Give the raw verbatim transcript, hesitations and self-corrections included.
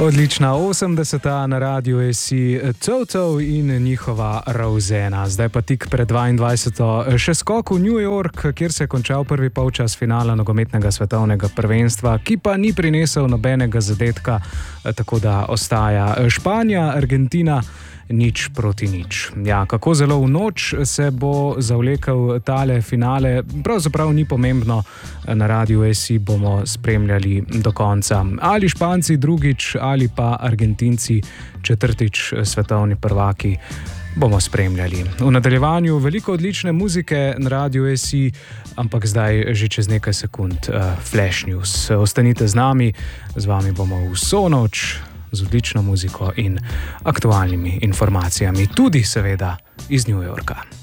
Odlična osemdeseta na radiu S C Toto in njihova Rosanna. Zdaj pa tik pred dvaindvajseto še skok v New York, kjer se je končal prvi polčas finala nogometnega svetovnega prvenstva, ki pa ni prinesel nobenega zadetka, tako da ostaja Španija, Argentina, nič proti nič. Ja, kako zelo v noč se bo zavlekel tale finale, pravzaprav ni pomembno, na radiu S C bomo spremljali do konca. Ali Španci drugič, ali pa Argentinci četrtič svetovni prvaki, bomo spremljali. V nadaljevanju veliko odlične muzike na radiu S C, ampak zdaj že čez nekaj sekund uh, Flash News. Ostanite z nami, z vami bomo vso noč z odlično muziko in aktualnimi informacijami, tudi seveda iz New Yorka.